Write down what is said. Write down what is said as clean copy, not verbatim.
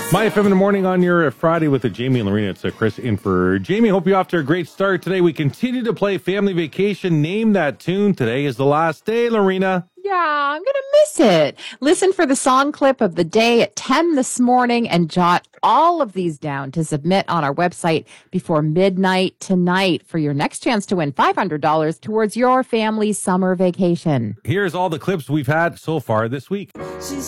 My FM in the morning on your Friday with the Jamie and Lorena. It's Chris in for Jamie. Hope you're off to a great start today. We continue to play Family Vacation. Name that tune. Today is the last day, Lorena. Yeah, I'm going to miss it. Listen for the song clip of the day at 10 this morning and jot all of these down to submit on our website before midnight tonight for your next chance to win $500 towards your family's summer vacation. Here's all the clips we've had so far this week.